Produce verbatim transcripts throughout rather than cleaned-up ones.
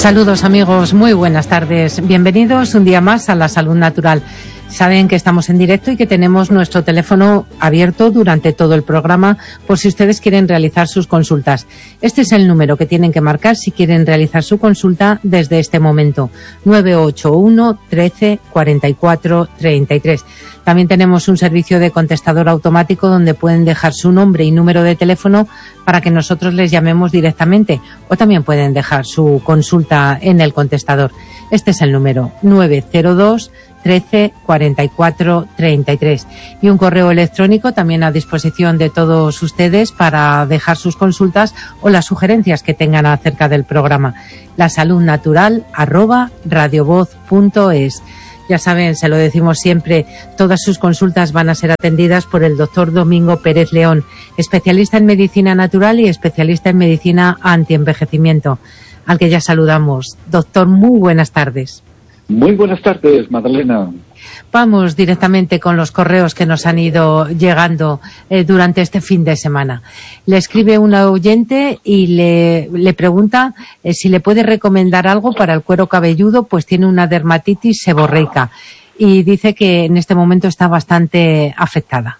Saludos amigos, muy buenas tardes. Bienvenidos un día más a La Salud Natural. Saben que estamos en directo y que tenemos nuestro teléfono abierto durante todo el programa por si ustedes quieren realizar sus consultas. Este es el número que tienen que marcar si quieren realizar su consulta desde este momento. nueve ocho uno, trece, cuarenta y cuatro, treinta y tres. También tenemos un servicio de contestador automático donde pueden dejar su nombre y número de teléfono para que nosotros les llamemos directamente, o también pueden dejar su consulta en el contestador. Este es el número nueve cero dos, trece, cuarenta y cuatro, treinta y tres. Y un correo electrónico también a disposición de todos ustedes para dejar sus consultas o las sugerencias que tengan acerca del programa. lasaludnatural arroba radiovoz punto es. Ya saben, se lo decimos siempre, todas sus consultas van a ser atendidas por el doctor Domingo Pérez León, especialista en medicina natural y especialista en medicina antienvejecimiento, al que ya saludamos. Doctor, muy buenas tardes. Muy buenas tardes, Magdalena. Vamos directamente con los correos que nos han ido llegando eh, durante este fin de semana. Le escribe una oyente y le, le pregunta eh, si le puede recomendar algo para el cuero cabelludo, pues tiene una dermatitis seborreica y dice que en este momento está bastante afectada.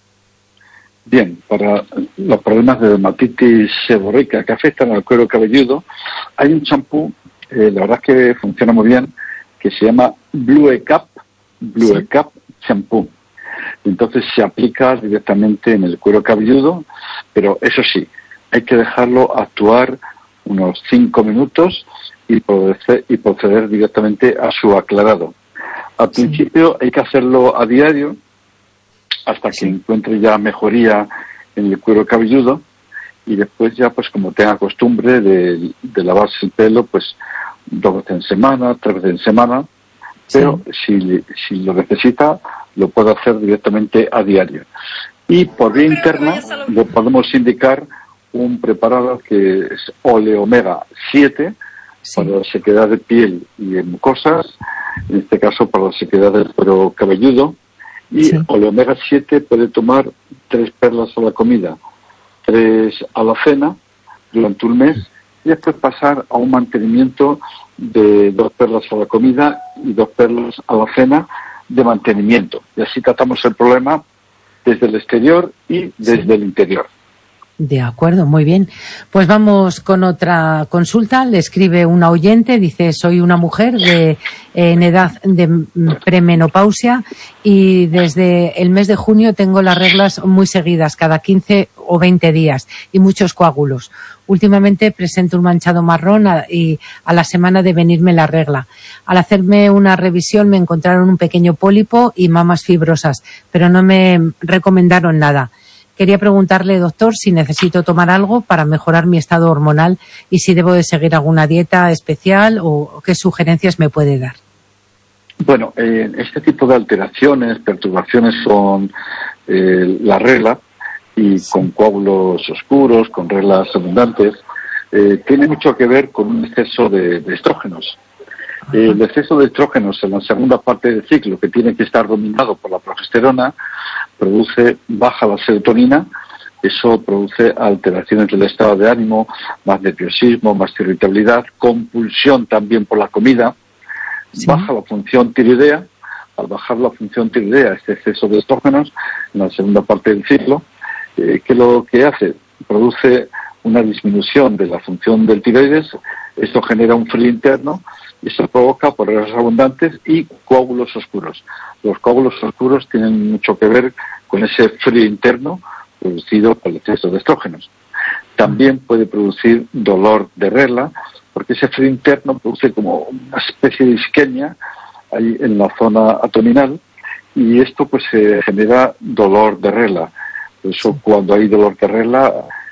Bien, para los problemas de dermatitis seborreica que afectan al cuero cabelludo, hay un champú, eh, la verdad es que funciona muy bien, que se llama Blue Cap, Blue sí. Cap Shampoo. Entonces se aplica directamente en el cuero cabelludo, pero eso sí, hay que dejarlo actuar unos cinco minutos y proceder, y proceder directamente a su aclarado. Al sí. principio hay que hacerlo a diario hasta que sí. encuentre ya mejoría en el cuero cabelludo y después ya pues como tenga costumbre de, de lavarse el pelo pues dos veces en semana, tres veces en semana, pero sí. si, si lo necesita, lo puede hacer directamente a diario. Y por vía interna le podemos indicar un preparado que es Oleomega siete, sí. para la sequedad de piel y de mucosas, en este caso para la sequedad del cuero cabelludo, y sí. Oleomega siete puede tomar tres perlas a la comida, tres a la cena, durante un mes, y después pasar a un mantenimiento de dos perlas a la comida y dos perlas a la cena de mantenimiento. Y así tratamos el problema desde el exterior y desde sí. el interior. De acuerdo, muy bien. Pues vamos con otra consulta. Le escribe una oyente, dice, soy una mujer de en edad de premenopausia y desde el mes de junio tengo las reglas muy seguidas, cada quince o veinte días y muchos coágulos. Últimamente presento un manchado marrón a, y a la semana de venirme la regla. Al hacerme una revisión me encontraron un pequeño pólipo y mamas fibrosas, pero no me recomendaron nada. Quería preguntarle, doctor, si necesito tomar algo para mejorar mi estado hormonal y si debo de seguir alguna dieta especial o qué sugerencias me puede dar. Bueno, eh, este tipo de alteraciones, perturbaciones son eh, la regla y sí. con coágulos oscuros, con reglas abundantes, eh, tiene mucho que ver con un exceso de, de estrógenos. Eh, el exceso de estrógenos en la segunda parte del ciclo, que tiene que estar dominado por la progesterona, produce baja la serotonina, eso produce alteraciones del estado de ánimo, más nerviosismo, más irritabilidad, compulsión también por la comida, sí. baja la función tiroidea. Al bajar la función tiroidea, este exceso de estrógenos en la segunda parte del ciclo, eh, ¿qué es lo que hace? Produce una disminución de la función del tiroides, esto genera un frío interno, y eso provoca por grasas abundantes y coágulos oscuros. Los coágulos oscuros tienen mucho que ver con ese frío interno producido por el exceso de estrógenos. También puede producir dolor de regla, porque ese frío interno produce como una especie de isquemia ahí en la zona abdominal, y esto pues eh, genera dolor de regla. Por eso cuando hay dolor de regla,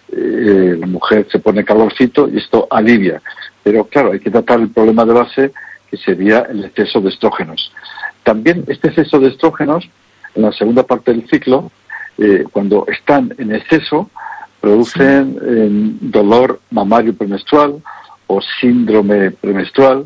eh, la mujer se pone calorcito y esto alivia. Pero claro, hay que tratar el problema de base, que sería el exceso de estrógenos. También este exceso de estrógenos, en la segunda parte del ciclo, eh, cuando están en exceso, producen eh, dolor mamario premenstrual o síndrome premenstrual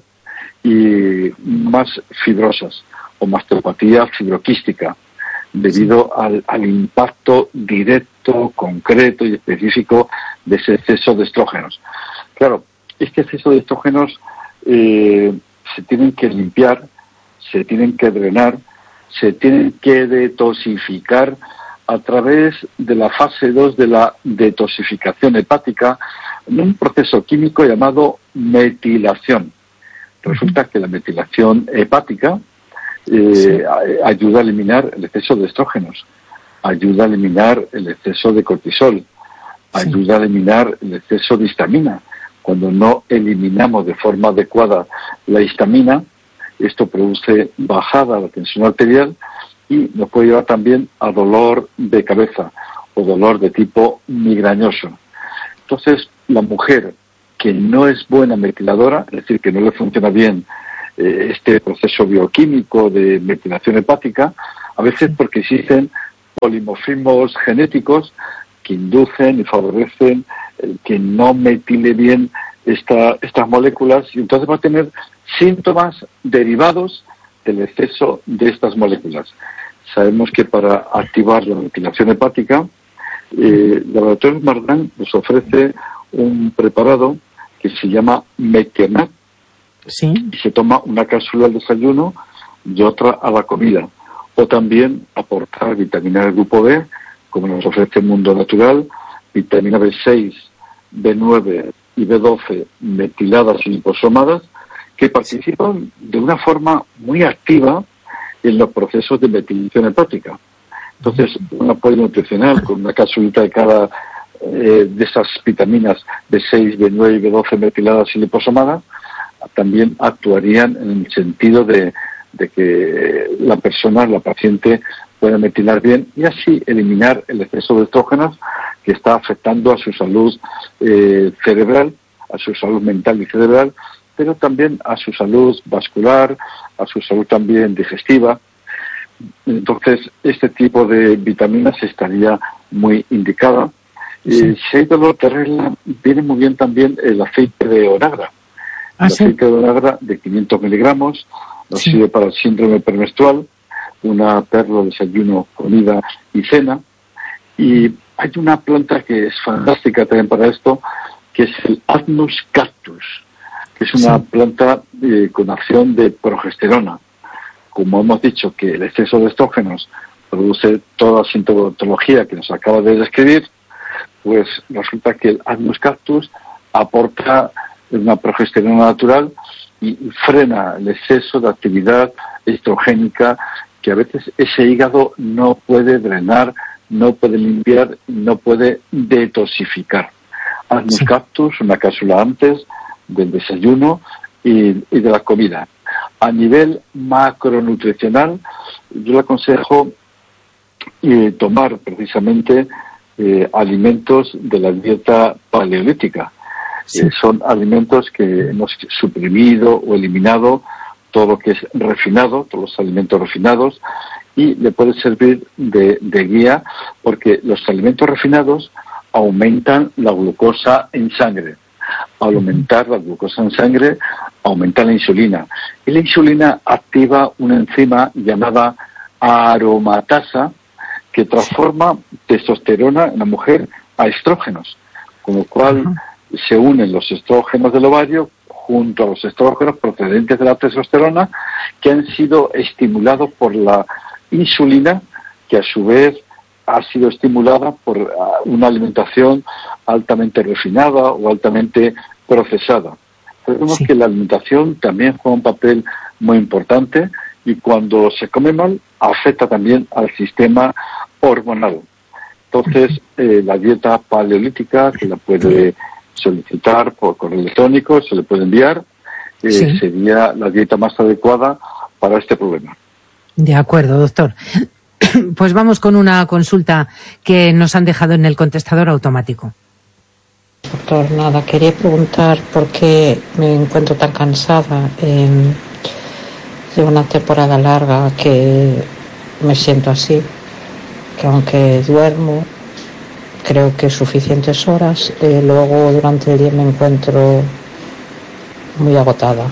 y más fibrosas o mastopatía fibroquística, debido al, al impacto directo, concreto y específico de ese exceso de estrógenos. Claro, este exceso de estrógenos eh, se tienen que limpiar, se tienen que drenar, se tienen que detoxificar a través de la fase dos de la detoxificación hepática, en un proceso químico llamado metilación. Resulta que la metilación hepática eh, sí. ayuda a eliminar el exceso de estrógenos, ayuda a eliminar el exceso de cortisol, sí. ayuda a eliminar el exceso de histamina. Cuando no eliminamos de forma adecuada la histamina, esto produce bajada de la tensión arterial y nos puede llevar también a dolor de cabeza o dolor de tipo migrañoso. Entonces, la mujer que no es buena metiladora, es decir, que no le funciona bien eh, este proceso bioquímico de metilación hepática, a veces porque existen polimorfismos genéticos que inducen y favorecen el que no metile bien esta, estas moléculas, y entonces va a tener síntomas derivados del exceso de estas moléculas. Sabemos que para activar la metilación hepática, eh, el laboratorio Mardan nos ofrece un preparado que se llama Mequenat, sí. y se toma una cápsula al desayuno y otra a la comida. O también aportar vitamina del grupo B, como nos ofrece el Mundo Natural, vitamina B seis, B nueve y B doce metiladas y liposomadas, que participan de una forma muy activa en los procesos de metilación hepática. Entonces, un apoyo nutricional con una cápsulita de cada eh, de esas vitaminas B seis, B nueve y B doce metiladas y liposomadas también actuarían en el sentido de, de que la persona, la paciente, pueda metilar bien y así eliminar el exceso de estrógenos que está afectando a su salud eh, cerebral, a su salud mental y cerebral, pero también a su salud vascular, a su salud también digestiva. Entonces, este tipo de vitaminas estaría muy indicada. Sí. Eh, si hay dolor de regla, viene muy bien también el aceite de onagra. ¿Ah, el sí? aceite de onagra de quinientos miligramos nos sí. sirve para el síndrome premenstrual, una perla de desayuno, comida y cena. Y hay una planta que es fantástica también para esto, que es el Agnus cactus, que es una sí. planta eh, con acción de progesterona. Como hemos dicho que el exceso de estrógenos produce toda la sintomatología que nos acaba de describir, pues resulta que el Agnus cactus aporta una progesterona natural y frena el exceso de actividad estrogénica que a veces ese hígado no puede drenar, no puede limpiar, no puede detoxificar. Agnus sí. cactus, una cápsula antes del desayuno y, y de la comida. A nivel macronutricional, yo le aconsejo eh, tomar precisamente eh, alimentos de la dieta paleolítica. Sí. Eh, son alimentos que hemos suprimido o eliminado todo lo que es refinado, todos los alimentos refinados, y le puede servir de, de guía porque los alimentos refinados aumentan la glucosa en sangre. Al aumentar la glucosa en sangre, aumenta la insulina. Y la insulina activa una enzima llamada aromatasa que transforma testosterona en la mujer a estrógenos, con lo cual uh-huh. se unen los estrógenos del ovario junto a los estrógenos procedentes de la testosterona que han sido estimulados por la insulina, que a su vez ha sido estimulada por uh, una alimentación altamente refinada o altamente procesada. Sabemos sí. que la alimentación también juega un papel muy importante y cuando se come mal afecta también al sistema hormonal. Entonces, eh, la dieta paleolítica, que la puede solicitar por correo electrónico, se le puede enviar, eh, sí. sería la dieta más adecuada para este problema. De acuerdo, doctor. Pues vamos con una consulta que nos han dejado en el contestador automático. Doctor, nada, quería preguntar por qué me encuentro tan cansada. Eh, llevo una temporada larga que me siento así, que aunque duermo, creo que suficientes horas, eh, luego durante el día me encuentro muy agotada.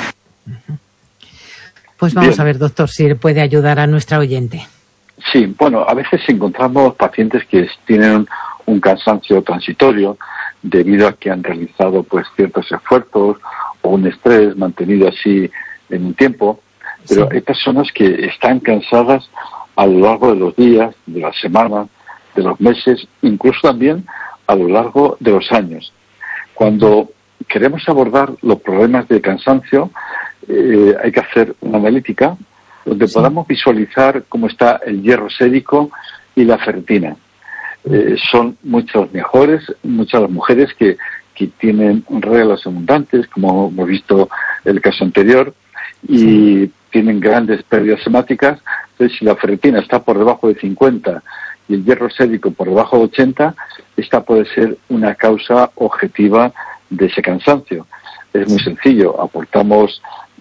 Pues vamos Bien. a ver, doctor, si puede ayudar a nuestra oyente. Sí, bueno, a veces encontramos pacientes que tienen un cansancio transitorio debido a que han realizado pues ciertos esfuerzos o un estrés mantenido así en un tiempo, pero sí. Hay personas que están cansadas a lo largo de los días, de las semanas, de los meses, incluso también a lo largo de los años. Cuando queremos abordar los problemas de cansancio, eh, hay que hacer una analítica donde sí. podamos visualizar cómo está el hierro sérico y la ferritina. Eh, son muchas mejores, muchas las mujeres que, que tienen reglas abundantes, como hemos visto el caso anterior, y sí. tienen grandes pérdidas hemáticas. Entonces, si la ferritina está por debajo de cincuenta y el hierro sérico por debajo de ochenta, esta puede ser una causa objetiva de ese cansancio. Es muy sencillo, aportamos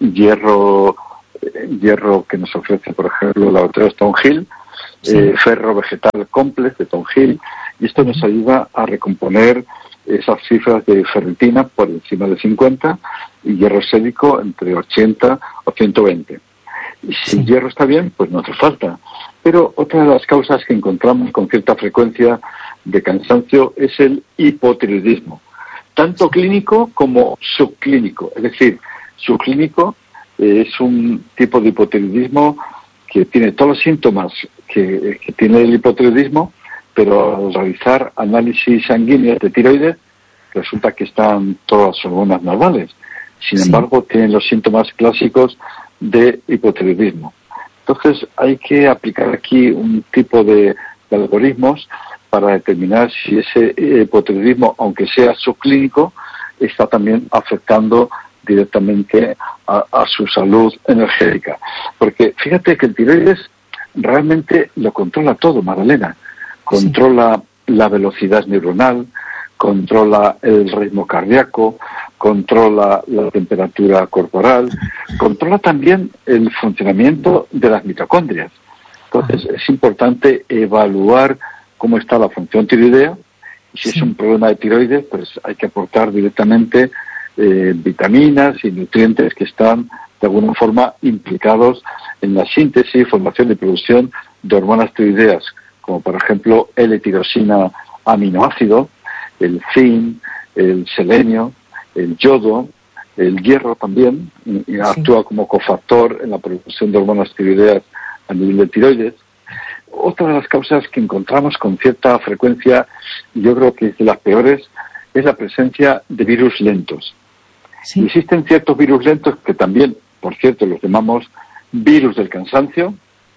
hierro, hierro que nos ofrece, por ejemplo, el laboratorio Stonehill, sí. eh, ferro vegetal complex de Stonehill, y esto nos ayuda a recomponer esas cifras de ferritina por encima de cincuenta y hierro sérico entre ochenta o ciento veinte. Y si sí. el hierro está bien, pues no hace falta. Pero otra de las causas que encontramos con cierta frecuencia de cansancio es el hipotiroidismo, tanto clínico como subclínico. Es decir, subclínico eh, es un tipo de hipotiroidismo que tiene todos los síntomas que, que tiene el hipotiroidismo, pero al realizar análisis sanguíneos de tiroides resulta que están todas las hormonas normales. Sin sí. embargo, tienen los síntomas clásicos de hipotiroidismo. Entonces, hay que aplicar aquí un tipo de, de algoritmos para determinar si ese hipotiroidismo, aunque sea subclínico, está también afectando directamente a, a su salud energética. Porque fíjate que el tiroides realmente lo controla todo, Magdalena. Controla sí. la velocidad neuronal, controla el ritmo cardíaco, controla la temperatura corporal, controla también el funcionamiento de las mitocondrias. Entonces, es importante evaluar cómo está la función tiroidea, y si sí. es un problema de tiroides, pues hay que aportar directamente eh, vitaminas y nutrientes que están de alguna forma implicados en la síntesis, formación y producción de hormonas tiroideas, como por ejemplo L-tirosina aminoácido, el zinc, el selenio, el yodo, el hierro también, y sí. actúa como cofactor en la producción de hormonas tiroideas a nivel de tiroides. Otra de las causas que encontramos con cierta frecuencia, y yo creo que es de las peores, es la presencia de virus lentos. Sí. Existen ciertos virus lentos que también, por cierto, los llamamos virus del cansancio,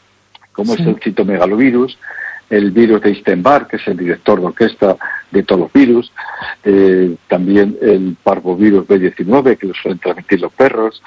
como sí. es el citomegalovirus, el virus de Epstein-Barr, que es el director de orquesta de todos los virus, eh, también el parvovirus B diecinueve, que lo suelen transmitir los perros,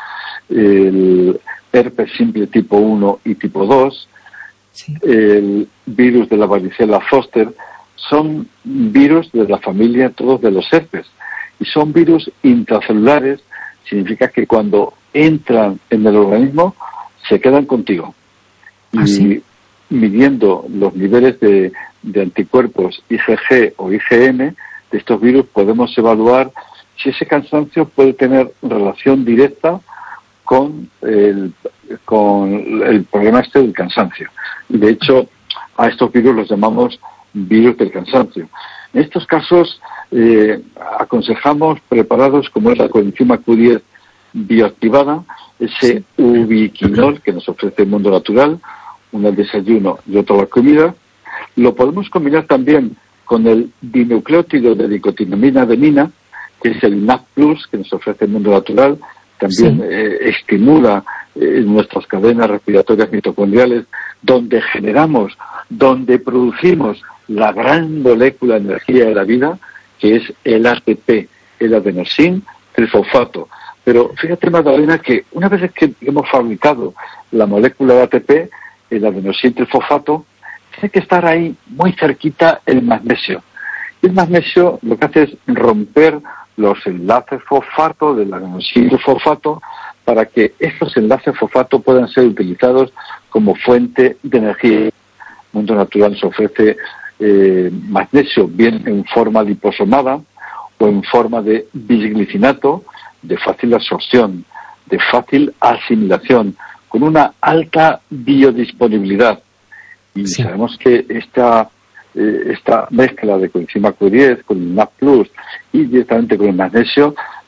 el herpes simple tipo uno y tipo dos, sí. el virus de la varicela zoster, son virus de la familia todos de los herpes, y son virus intracelulares, significa que cuando entran en el organismo se quedan contigo. ¿Ah, y sí? midiendo los niveles de, de anticuerpos I G G o I G M de estos virus podemos evaluar si ese cansancio puede tener relación directa con el, con el problema este del cansancio. Y de hecho, a estos virus los llamamos virus del cansancio. En estos casos, eh, aconsejamos preparados como es la coenzima Q diez bioactivada, ese ubiquinol que nos ofrece el mundo natural, uno al desayuno y otro a la comida. Lo podemos combinar también con el dinucleótido de nicotinamina adenina, que es el N A C plus, que nos ofrece el mundo natural. También sí. eh, estimula eh, nuestras cadenas respiratorias mitocondriales, donde generamos, donde producimos la gran molécula de energía de la vida, que es el A T P, el adenosin trifosfato. Pero fíjate, Magdalena, que una vez que hemos fabricado la molécula de A T P, el adenosin trifosfato, tiene que estar ahí muy cerquita el magnesio. Y el magnesio lo que hace es romper los enlaces fosfato del adenosin trifosfato para que estos enlaces fosfato puedan ser utilizados como fuente de energía. El mundo natural nos ofrece eh, magnesio bien en forma liposomada o en forma de bisglicinato, de fácil absorción, de fácil asimilación, con una alta biodisponibilidad. Y sí. sabemos que esta, eh, esta mezcla de coenzima Q diez con el N A C plus y directamente con el magnesio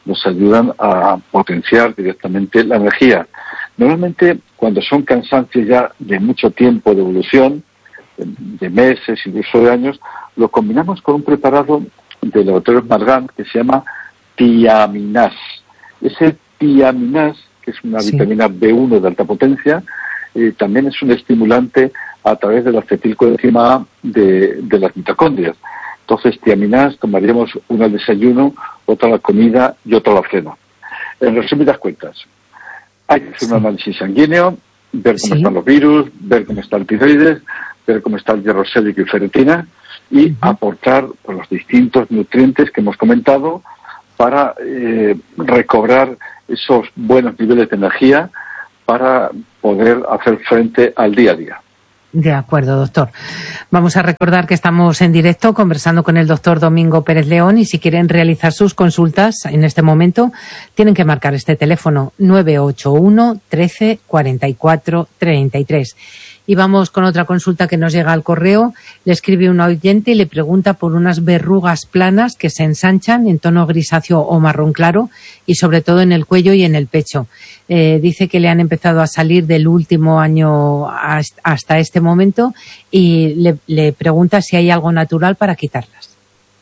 nos ayudan a potenciar directamente la energía. Normalmente, cuando son cansancios ya de mucho tiempo de evolución, de meses, incluso de años, lo combinamos con un preparado del laboratorio Margan que se llama tiaminás. Ese tiaminás, que es una sí. vitamina B uno de alta potencia, eh, también es un estimulante a través de la acetilcoenzima A de, de las mitocondrias. Entonces, tiaminás tomaríamos una al desayuno, otra a la comida y otra a la cena. En resumidas cuentas, hay que hacer sí. un análisis sanguíneo, ver cómo sí. están los virus, ver cómo está el tiroides, ver cómo está el hierro célico y ferritina, y uh-huh. aportar pues, los distintos nutrientes que hemos comentado para eh, recobrar esos buenos niveles de energía para poder hacer frente al día a día. De acuerdo, doctor. Vamos a recordar que estamos en directo conversando con el doctor Domingo Pérez León, y si quieren realizar sus consultas en este momento tienen que marcar este teléfono nueve ocho uno, trece, cuarenta y cuatro, treinta y tres. Y vamos con otra consulta que nos llega al correo. Le escribe un oyente y le pregunta por unas verrugas planas que se ensanchan en tono grisáceo o marrón claro, y sobre todo en el cuello y en el pecho. Eh, dice que le han empezado a salir del último año hasta este momento, y le, le pregunta si hay algo natural para quitarlas.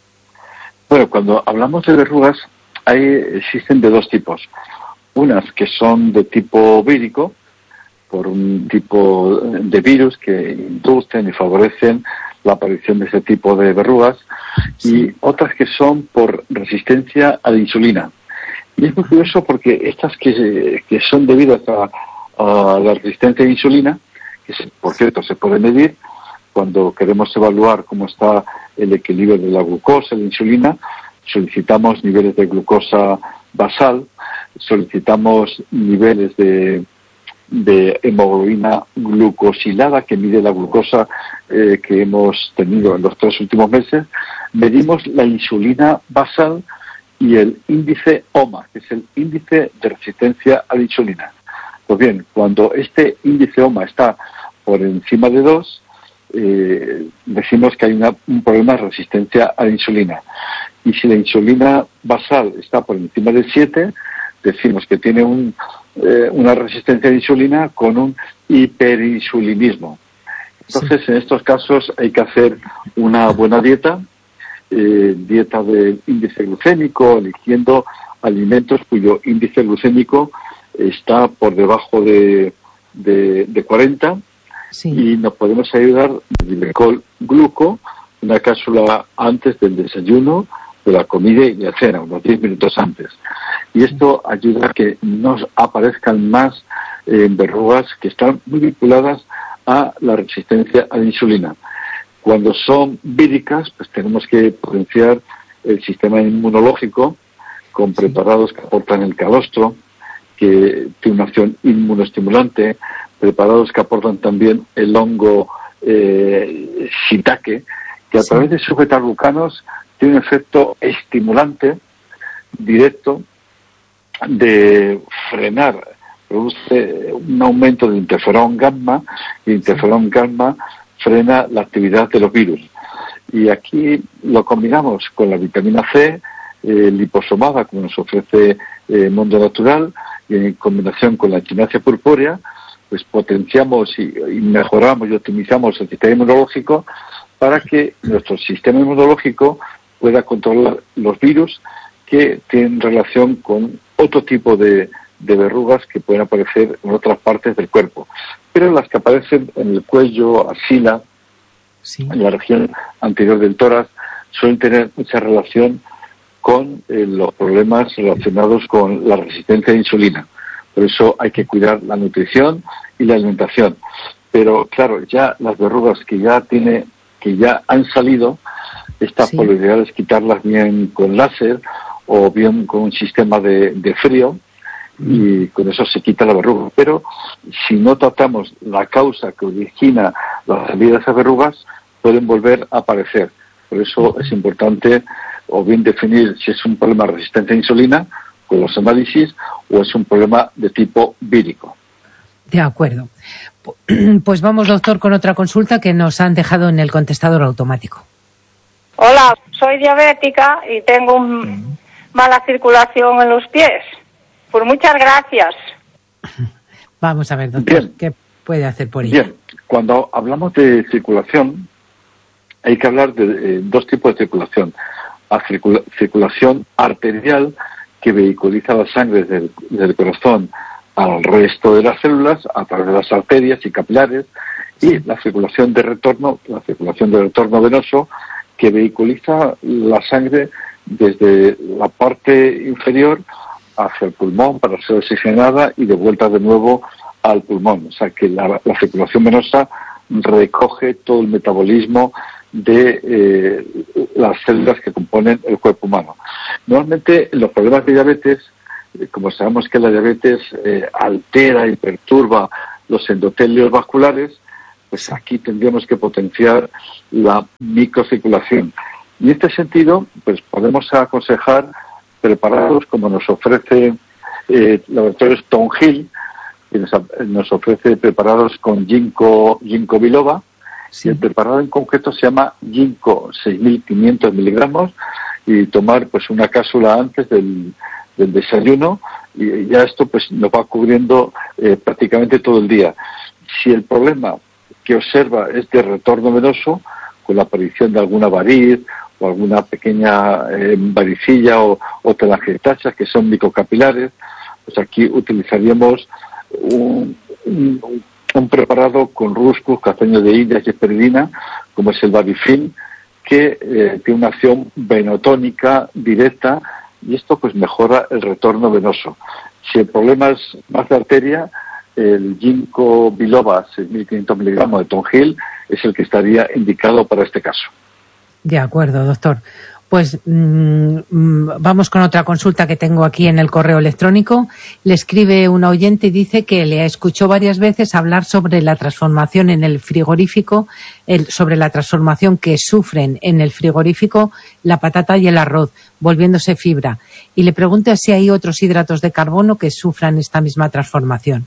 Bueno, cuando hablamos de verrugas, hay, existen de dos tipos. Unas que son de tipo vírico, por un tipo de virus que inducen y favorecen la aparición de ese tipo de verrugas, sí. y otras que son por resistencia a la insulina. Y es muy curioso porque estas que, que son debidas a, a la resistencia a la insulina, que se, por cierto se puede medir cuando queremos evaluar cómo está el equilibrio de la glucosa y la insulina, solicitamos niveles de glucosa basal, solicitamos niveles de de hemoglobina glucosilada, que mide la glucosa eh, que hemos tenido en los tres últimos meses. Medimos la insulina basal y el índice O M A, que es el índice de resistencia a la insulina. Pues bien, cuando este índice O M A está por encima de dos, eh, decimos que hay una, un problema de resistencia a la insulina. Y si la insulina basal está por encima de siete, decimos que tiene un Eh, una resistencia a la insulina con un hiperinsulinismo. Entonces, sí. en estos casos hay que hacer una buena dieta, eh, dieta de índice glucémico, eligiendo alimentos cuyo índice glucémico está por debajo de, de, de cuarenta, sí. y nos podemos ayudar de glicol gluco, una cápsula antes del desayuno, de la comida y de la cena, unos diez minutos antes. Y esto ayuda a que no aparezcan más eh, verrugas que están muy vinculadas a la resistencia a la insulina. Cuando son víricas, pues tenemos que potenciar el sistema inmunológico con preparados que aportan el calostro, que tiene una acción inmunoestimulante, preparados que aportan también el hongo eh, shiitake, que a sí. través de sus betaglucanos tiene un efecto estimulante directo de frenar, produce un aumento de interferón gamma, y interferón gamma frena la actividad de los virus. Y aquí lo combinamos con la vitamina C, eh, liposomada, como nos ofrece eh, Mundo Natural, y en combinación con la echinacea purpúrea, pues potenciamos y, y mejoramos y optimizamos el sistema inmunológico para que nuestro sistema inmunológico pueda controlar los virus que tienen relación con otro tipo de, de verrugas que pueden aparecer en otras partes del cuerpo. Pero las que aparecen en el cuello, axila, sí. en la región anterior del tórax, suelen tener mucha relación con eh, los problemas relacionados con la resistencia a la insulina. Por eso hay que cuidar la nutrición y la alimentación. Pero claro, ya las verrugas que ya tiene, que ya han salido, estas sí. por lo ideal es quitarlas bien con láser o bien con un sistema de, de frío, y con eso se quita la verruga. Pero si no tratamos la causa que origina la salida de esas verrugas, pueden volver a aparecer. Por eso es importante o bien definir si es un problema de resistencia a insulina con los análisis o es un problema de tipo vírico. De acuerdo. Pues vamos, doctor, con otra consulta que nos han dejado en el contestador automático. Hola, soy diabética y tengo un mala circulación en los pies. Pues muchas gracias. Vamos a ver, doctor, bien. ¿Qué puede hacer por ello? Bien, cuando hablamos de circulación, hay que hablar de eh, dos tipos de circulación. La circula- circulación arterial, que vehiculiza la sangre del, del corazón al resto de las células a través de las arterias y capilares, y la circulación de retorno, la circulación de retorno venoso, que vehiculiza la sangre desde la parte inferior hacia el pulmón para ser oxigenada y de vuelta de nuevo al pulmón. O sea que la, la circulación venosa recoge todo el metabolismo de eh, las células que componen el cuerpo humano. Normalmente los problemas de diabetes, eh, como sabemos que la diabetes eh, altera y perturba los endotelios vasculares, pues aquí tendríamos que potenciar la microcirculación. Y en este sentido, pues podemos aconsejar preparados como nos ofrece eh, Laboratorios Tonhill, que nos, nos ofrece preparados con ginkgo, ginkgo biloba. Sí. Y el preparado en concreto se llama ginkgo seis mil quinientos miligramos, y tomar pues una cápsula antes del, del desayuno, y ya esto pues nos va cubriendo eh, prácticamente todo el día. Si el problema que observa es de retorno venoso, con la aparición de alguna variz o alguna pequeña eh, varicilla o, o telangiectasias que son microcapilares, pues aquí utilizaríamos un, un, un preparado con ruscus, castaño de Indias y esperidina, como es el Varifin, que eh, tiene una acción venotónica directa, y esto pues mejora el retorno venoso. Si el problema es más de arteria, el ginkgo biloba seis mil quinientos miligramos de Tonhill es el que estaría indicado para este caso. De acuerdo, doctor. Pues mmm, vamos con otra consulta que tengo aquí en el correo electrónico. Le escribe una oyente y dice que le escuchó varias veces hablar sobre la transformación en el frigorífico, el, sobre la transformación que sufren en el frigorífico la patata y el arroz, volviéndose fibra. Y le pregunta si hay otros hidratos de carbono que sufran esta misma transformación.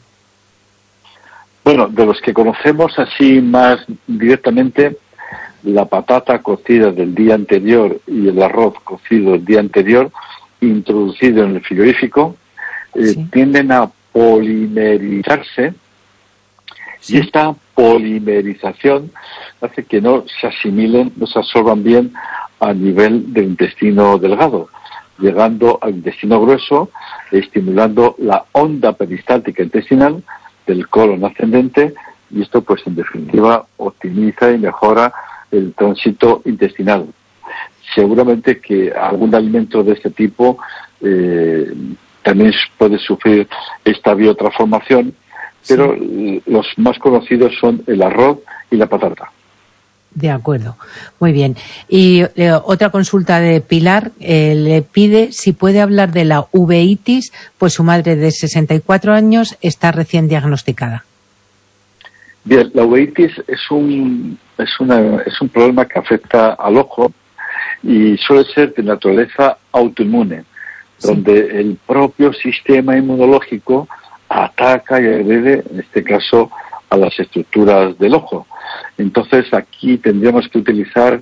Bueno, de los que conocemos así más directamente, la patata cocida del día anterior y el arroz cocido el día anterior, introducido en el frigorífico, eh, sí. tienden a polimerizarse, sí. y esta polimerización hace que no se asimilen, no se absorban bien a nivel del intestino delgado, llegando al intestino grueso, estimulando la onda peristáltica intestinal del colon ascendente, y esto pues en definitiva optimiza y mejora el tránsito intestinal. Seguramente que algún alimento de este tipo eh, también puede sufrir esta biotransformación, sí. pero los más conocidos son el arroz y la patata. De acuerdo, muy bien. Y eh, otra consulta de Pilar, eh, le pide si puede hablar de la uveitis, pues su madre de sesenta y cuatro años está recién diagnosticada. Bien, la uveitis es un es una es un problema que afecta al ojo y suele ser de naturaleza autoinmune, sí. donde el propio sistema inmunológico ataca y agrede, en este caso, a las estructuras del ojo. Entonces aquí tendríamos que utilizar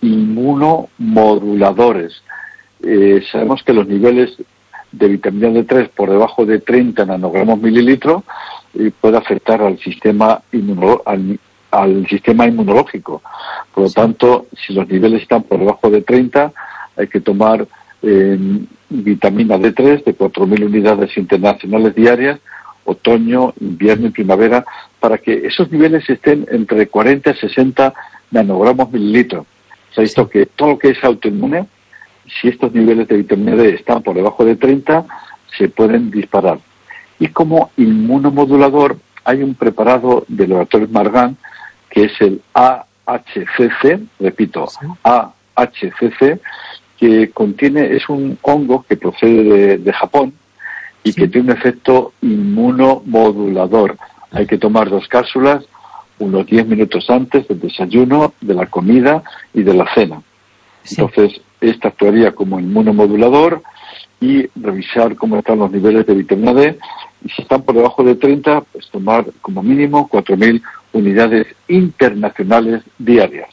inmunomoduladores. Eh, sabemos que los niveles de vitamina D tres por debajo de treinta nanogramos mililitros eh, puede afectar al sistema inmuno, al, al sistema inmunológico. Por lo tanto, si los niveles están por debajo de treinta, hay que tomar eh, vitamina D tres de cuatro mil unidades internacionales diarias, otoño, invierno y primavera, para que esos niveles estén entre cuarenta y sesenta nanogramos mililitros. Se ha visto que todo lo que es autoinmune, si estos niveles de vitamina D están por debajo de treinta, se pueden disparar. Y como inmunomodulador hay un preparado del laboratorio Margan, que es el A H C C, repito, A H C C, que contiene, es un hongo que procede de, de Japón, y sí. que tiene un efecto inmunomodulador. Hay que tomar dos cápsulas unos diez minutos antes del desayuno, de la comida y de la cena. Sí. Entonces, esta actuaría como inmunomodulador y revisar cómo están los niveles de vitamina D. Y si están por debajo de treinta, pues tomar como mínimo cuatro mil unidades internacionales diarias.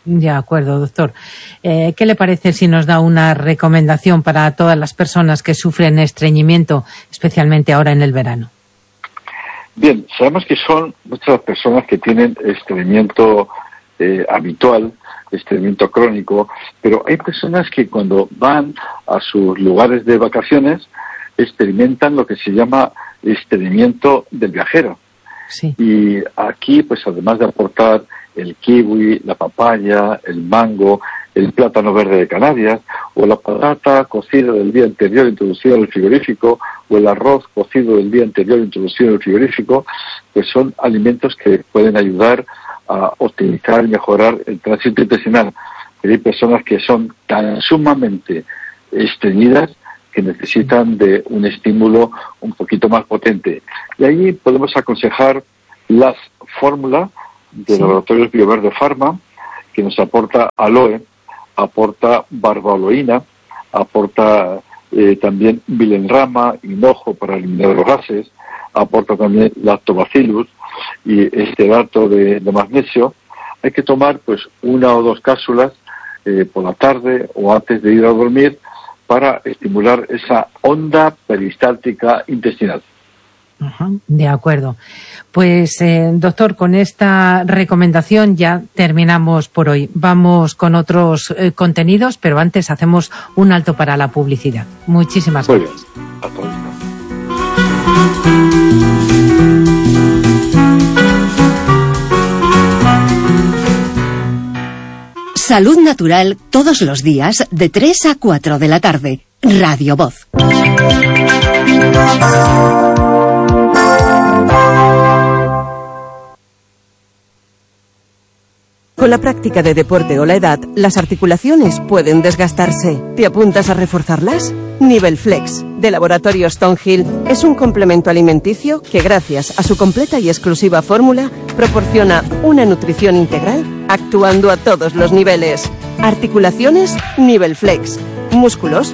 De acuerdo, doctor. Eh, ¿Qué le parece si nos da una recomendación para todas las personas que sufren estreñimiento, especialmente ahora en el verano? Bien, sabemos que son muchas las personas que tienen estreñimiento eh, habitual, estreñimiento crónico, pero hay personas que cuando van a sus lugares de vacaciones experimentan lo que se llama estreñimiento del viajero. Sí. Y aquí, pues además de aportar el kiwi, la papaya, el mango, el plátano verde de Canarias, o la patata cocida del día anterior introducida en el frigorífico, o el arroz cocido del día anterior introducido en el frigorífico, pues son alimentos que pueden ayudar a optimizar y mejorar el tránsito intestinal. Pero hay personas que son tan sumamente estreñidas que necesitan de un estímulo un poquito más potente. Y ahí podemos aconsejar las fórmulas de sí. Laboratorios Bioverde Pharma, que nos aporta aloe, aporta barbaloína, aporta eh, también bilenrama, hinojo para eliminar los gases, aporta también lactobacillus y estearato de, de magnesio. Hay que tomar pues una o dos cápsulas eh, por la tarde o antes de ir a dormir para estimular esa onda peristáltica intestinal. Ajá, de acuerdo. Pues, eh, doctor, con esta recomendación ya terminamos por hoy. Vamos con otros eh, contenidos, pero antes hacemos un alto para la publicidad. Muchísimas Muy gracias. Bien. Hasta luego. Salud Natural todos los días de tres a cuatro de la tarde. Radio Voz. Con la práctica de deporte o la edad, las articulaciones pueden desgastarse. ¿Te apuntas a reforzarlas? Nivel Flex, de Laboratorio Stonehill, es un complemento alimenticio que, gracias a su completa y exclusiva fórmula, proporciona una nutrición integral, actuando a todos los niveles. Articulaciones, Nivel Flex. Músculos,